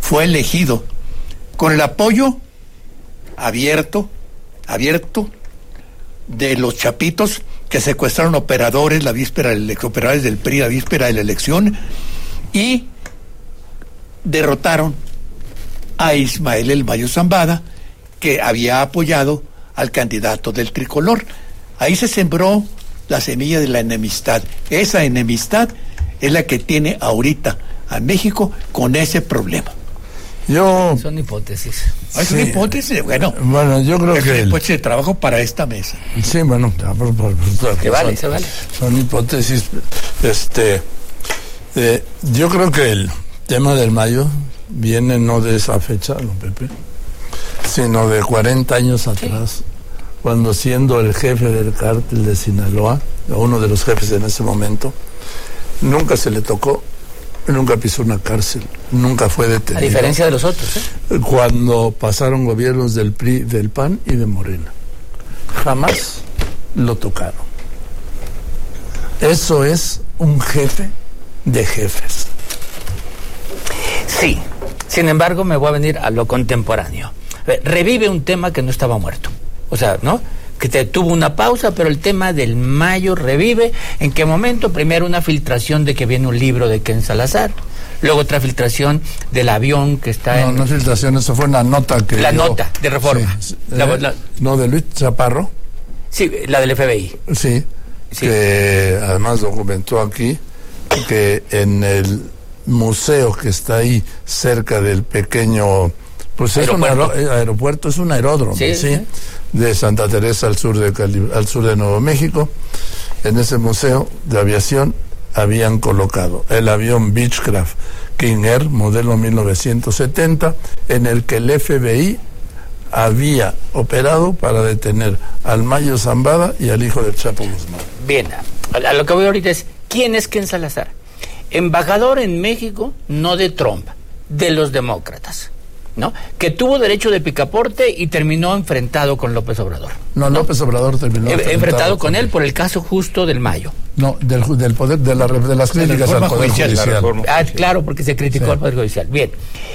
fue elegido con el apoyo abierto de los chapitos que secuestraron operadores operadores del PRI la víspera de la elección y derrotaron a Ismael El Mayo Zambada, que había apoyado al candidato del tricolor. Ahí se sembró la semilla de la enemistad. Esa enemistad es la que tiene ahorita a México con ese problema. Son hipótesis. Es una hipótesis, bueno, yo creo que después de trabajo para esta mesa. Sí, bueno, se vale. Son hipótesis. Yo creo que el tema del Mayo viene no de esa fecha, ¿no, Pepe?, sino de 40 años atrás, cuando siendo el jefe del cártel de Sinaloa, uno de los jefes en ese momento, nunca se le tocó, nunca pisó una cárcel, nunca fue detenido. A diferencia de los otros, Cuando pasaron gobiernos del PRI, del PAN y de Morena, jamás lo tocaron. Eso es un jefe de jefes. Sí, sin embargo me voy a venir a lo contemporáneo. Revive un tema que no estaba muerto, o sea, ¿no?, que tuvo una pausa, pero el tema del Mayo revive. ¿En qué momento? Primero una filtración de que viene un libro de Ken Salazar, luego otra filtración del avión que está no filtración, eso fue una nota que nota de Reforma. Sí, no, de Luis Chaparro. Sí, la del FBI. Sí, que además documentó aquí que en el museo que está ahí cerca del pequeño, pues es aeropuerto, es un aeródromo, ¿sí? De Santa Teresa al sur de Nuevo México. En ese museo de aviación habían colocado el avión Beechcraft King Air modelo 1970, en el que el FBI había operado para detener al Mayo Zambada y al hijo del Chapo Guzmán. Bien, a lo que voy ahorita es, ¿quién es Ken Salazar? Embajador en México, no de Trump, de los demócratas, ¿no? Que tuvo derecho de picaporte y terminó enfrentado con López Obrador. No, López Obrador terminó enfrentado con él por el caso justo del Mayo. No, del poder, de las críticas al Poder Judicial. Claro, porque se criticó al Poder Judicial. Bien,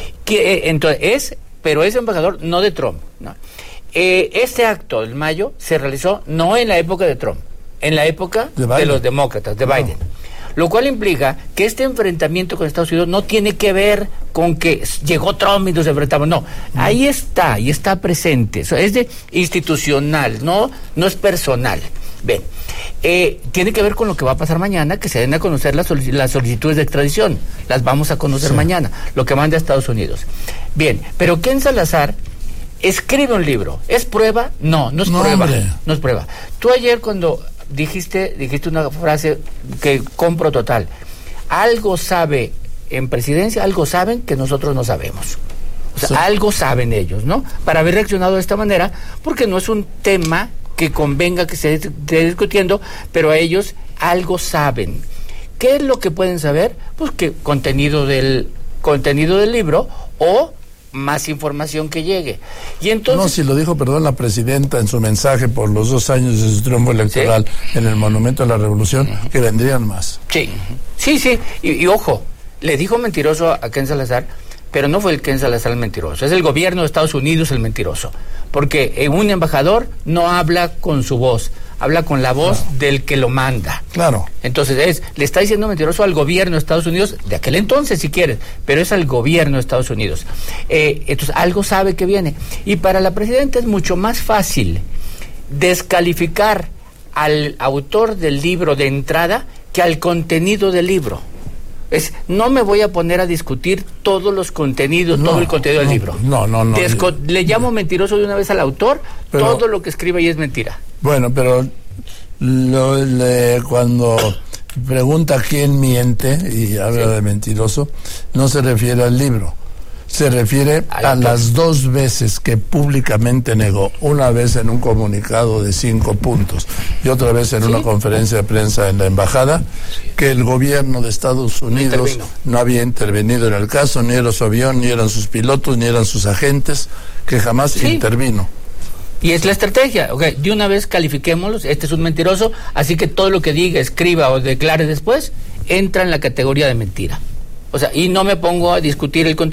entonces pero es embajador no de Trump, ¿no? Este acto del Mayo se realizó no en la época de Trump, en la época de los demócratas, de Biden. Lo cual implica que este enfrentamiento con Estados Unidos no tiene que ver con que llegó Trump y nos enfrentamos, no. Ahí está, y está presente. Eso es de institucional, no es personal. Ven, tiene que ver con lo que va a pasar mañana, que se den a conocer las solicitudes de extradición. Las vamos a conocer mañana, lo que manda a Estados Unidos. Bien, pero Ken Salazar escribe un libro. ¿Es prueba? No es prueba. Hombre. No es prueba. Tú ayer cuando dijiste una frase que compro total. Algo sabe en presidencia, algo saben que nosotros no sabemos. O sea, algo saben ellos, ¿no? Para haber reaccionado de esta manera, porque no es un tema que convenga que se esté discutiendo, pero a ellos algo saben. ¿Qué es lo que pueden saber? Pues que contenido del libro o más información que llegue. Y entonces... No, si lo dijo, la presidenta en su mensaje por los 2 años de su triunfo electoral en el Monumento a la Revolución, que vendrían más. Sí. Y ojo, le dijo mentiroso a Ken Salazar, pero no fue el Ken Salazar el mentiroso, es el gobierno de Estados Unidos el mentiroso. Porque un embajador no habla con su voz, habla con la voz del que lo manda. Claro. Entonces le está diciendo mentiroso al gobierno de Estados Unidos, de aquel entonces si quieres, pero es al gobierno de Estados Unidos. Entonces algo sabe que viene. Y para la presidenta es mucho más fácil descalificar al autor del libro de entrada que al contenido del libro. No me voy a poner a discutir todos los contenidos, todo el contenido del libro. No. Le llamo mentiroso de una vez al autor, todo lo que escribe ahí es mentira. Bueno, pero cuando pregunta quién miente y habla de mentiroso, no se refiere al libro. Se refiere a las 2 veces que públicamente negó, una vez en un comunicado de 5 puntos y otra vez en una conferencia de prensa en la embajada, que el gobierno de Estados Unidos no había intervenido en el caso, ni era su avión, ni eran sus pilotos, ni eran sus agentes, que jamás intervino. Y es la estrategia, de una vez califiquémoslos, este es un mentiroso, así que todo lo que diga, escriba o declare después, entra en la categoría de mentira. O sea, y no me pongo a discutir el contenido.